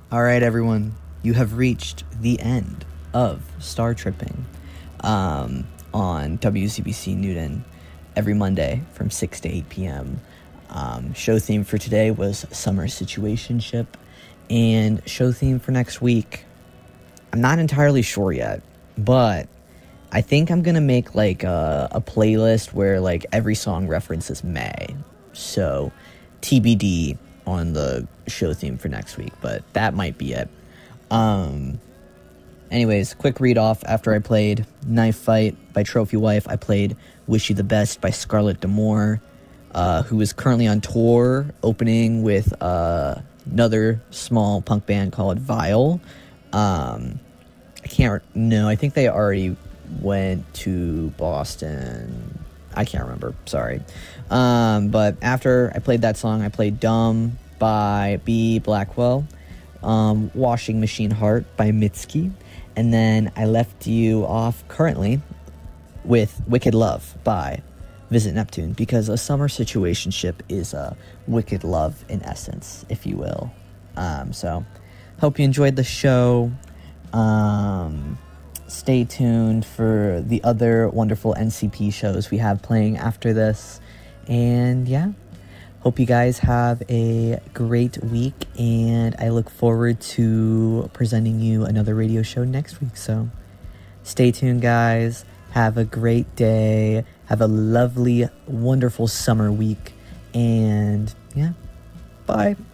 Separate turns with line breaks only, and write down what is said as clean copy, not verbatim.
All right, everyone, you have reached the end of Star Tripping on WCBC Newton every Monday from 6 to 8 p.m. Show theme for today was Summer Situationship, and show theme for next week, I'm not entirely sure yet, but I think I'm gonna make like a playlist where like every song references May. So TBD on the show theme for next week, but that might be it. Anyways, quick read off. After I played Knife Fight by Trophy Wife, I played Wish You the Best by Scarlett D'Amour, who is currently on tour opening with another small punk band called Vile. I think they already went to Boston. I can't remember, sorry. But after I played that song, I played Dumb by B. Blackwell, Washing Machine Heart by Mitski, and then I left you off currently with Wicked Love by Visit Neptune, because a summer situationship is a wicked love in essence, if you will. So, hope you enjoyed the show. Stay tuned for the other wonderful NCP shows we have playing after this. And yeah, hope you guys have a great week, and I look forward to presenting you another radio show next week. So stay tuned, guys. Have a great day. Have a lovely, wonderful summer week. And yeah, bye.